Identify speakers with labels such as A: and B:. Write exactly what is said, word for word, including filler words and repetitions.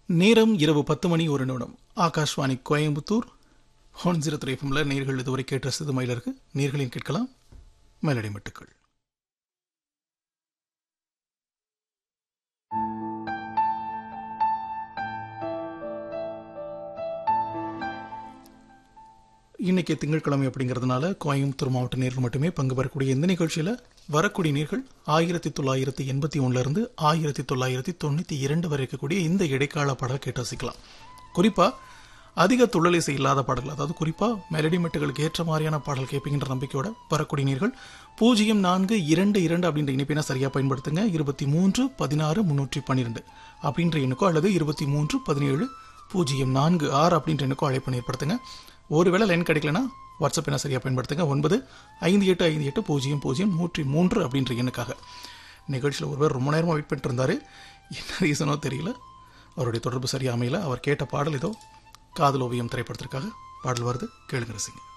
A: நேரம் இரவு பத்து மணி ஒரு நிமிடம். Akashvani Coimbatore one zero three எஃப்எம்ல நேர்கள் இதுவரை கேட்ட ரசித்தது மயிலிருக்கு. நேர்களின் கேட்கலாம் மெலடி மெட்டுக்கள். இன்னைக்கு திங்கட்கிழமை அப்படிங்கிறதுனால கோயம்புத்தூர் மாவட்ட நேர்கள் மட்டுமே பங்கு பெறக்கூடிய இந்த நிகழ்ச்சியில் வரக்கூடிய நேர்கள் ஆயிரத்தி தொள்ளாயிரத்தி எண்பத்தி ஒன்னுல இருந்து ஆயிரத்தி தொள்ளாயிரத்தி தொண்ணூற்றி இரண்டு வரை இருக்கக்கூடிய இந்த இடைக்கால பாடல் கேட்டு ரசிக்கலாம். குறிப்பாக அதிக துள்ளலிசை இல்லாத பாடல்கள், அதாவது குறிப்பாக மெலடி மெட்டுகளுக்கு ஏற்ற மாதிரியான பாடல் கேட்பீங்கிற நம்பிக்கையோட வரக்கூடிய நேர்கள் பூஜ்ஜியம் நான்கு இரண்டு இரண்டு அப்படின்ற இணைப்பினை சரியாக பயன்படுத்துங்க. இருபத்தி மூன்று பதினாறு முன்னூற்றி பன்னிரெண்டு அப்படின்ற எண்ணுக்கோ அல்லது இருபத்தி மூன்று பதினேழு பூஜ்ஜியம் நான்கு ஆறு அப்படின்ற எண்ணுக்கோ அழைப்பு ஏற்படுத்துங்க. ஒருவேளை லைன் கிடைக்கலன்னா வாட்ஸ்அப் என்ன சரியாக பயன்படுத்துங்க. ஒன்பது ஐந்து எட்டு ஐந்து எட்டு பூஜ்ஜியம் பூஜ்ஜியம் நூற்றி மூன்று அப்படின்ற எண்ணுக்காக. நிகழ்ச்சியில் ஒருவர் ரொம்ப நேரமாக வெயிட் பண்ணிட்டு இருந்தார். என்ன ரீசனோ தெரியல, அவருடைய தொடர்பு சரியாக அமையல. அவர் கேட்ட பாடல் இதோ காதல் ஓவியம் திரைப்படத்திற்காக பாடல் வருது, கேளுங்க ரசிங்க.